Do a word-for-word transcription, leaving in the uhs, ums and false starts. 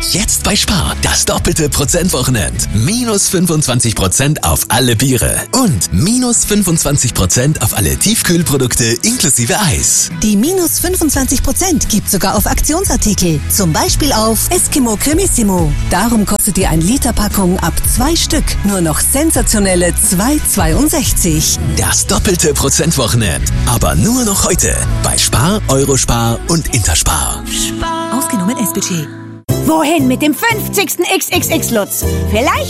Jetzt bei Spar, das doppelte Prozentwochenend. Minus fünfundzwanzig Prozent auf alle Biere und minus fünfundzwanzig Prozent auf alle Tiefkühlprodukte inklusive Eis. Die minus fünfundzwanzig Prozent gibt sogar auf Aktionsartikel, zum Beispiel auf Eskimo Cremissimo. Darum kostet dir ein Liter Packung ab zwei Stück nur noch sensationelle zwei Euro zweiundsechzig. Das doppelte Prozentwochenend, aber nur noch heute bei Spar, Eurospar und Interspar. Spar. Ausgenommen S-Budget. Wohin mit dem fünfzigsten X X X Lutz? Vielleicht